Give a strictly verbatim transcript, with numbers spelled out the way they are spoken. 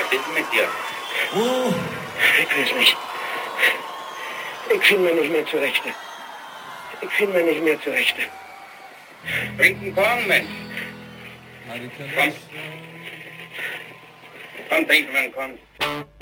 Was ist mit dir? Oh. Ich weiß nicht. Ich finde mir nicht mehr zurecht. Ich finde mir nicht mehr zurecht. Trink einen Korn, Mensch. Komm. Komm, trink einen Korn.